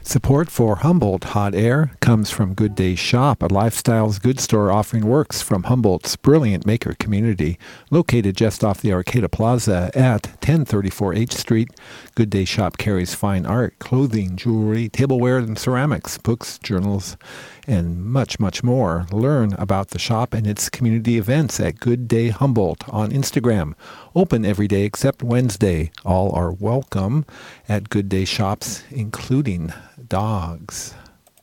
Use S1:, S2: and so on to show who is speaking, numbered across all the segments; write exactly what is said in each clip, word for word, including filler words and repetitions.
S1: Support for Humboldt Hot Air comes from Good Day Shop, a lifestyles goods store offering works from Humboldt's brilliant maker community. Located just off the Arcata Plaza at ten thirty-four H Street, Good Day Shop carries fine art, clothing, jewelry, tableware, and ceramics, books, journals, and much, much more. Learn about the shop and its community events at Good Day Humboldt on Instagram. Open every day except Wednesday. All are welcome at Good Day Shops, including dogs.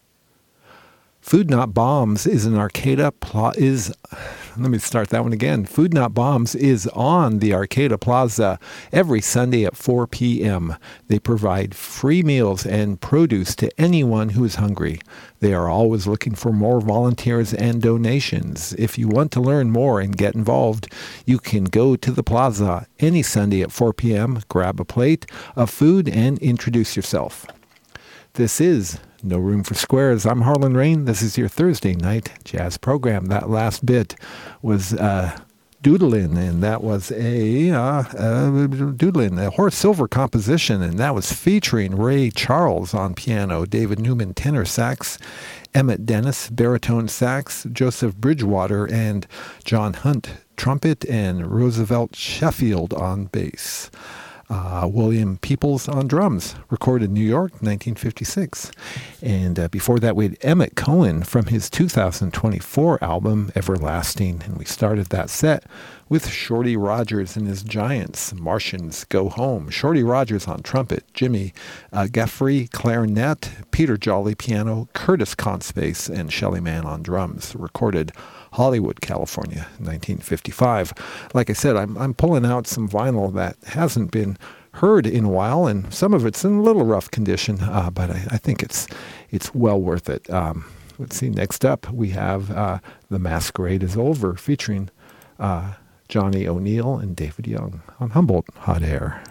S1: Food Not Bombs is an Arcata Plaza. Is let me start that one again. Food Not Bombs is on the Arcata Plaza every Sunday at four p.m. They provide free meals and produce to anyone who is hungry. They are always looking for more volunteers and donations. If you want to learn more and get involved, you can go to the plaza any Sunday at four p.m., grab a plate of food, and introduce yourself. This is No Room for Squares. I'm Harlan Rain. This is your Thursday night jazz program. That last bit was uh, Doodlin', and that was a uh, uh, Doodlin', a Horace Silver composition, and that was featuring Ray Charles on piano, David Newman tenor sax, Emmett Dennis baritone sax, Joseph Bridgewater and John Hunt trumpet, and Roosevelt Sheffield on bass. Uh, William Peoples on drums, recorded in New York, nineteen fifty-six. And uh, before that, we had Emmett Cohen from his two thousand twenty-four album, Everlasting. And we started that set with Shorty Rogers and his Giants, Martians Go Home. Shorty Rogers on trumpet, Jimmy uh, Geffrey clarinet, Peter Jolly piano, Curtis Kontz bass, and Shelly Manne on drums, recorded Hollywood, California, nineteen fifty-five. Like I said, I'm I'm pulling out some vinyl that hasn't been heard in a while, and some of it's in a little rough condition, uh, but I, I think it's it's well worth it. Um, let's see, next up we have uh, The Masquerade is Over, featuring uh, Johnny O'Neill and David Young on Humboldt Hot Air.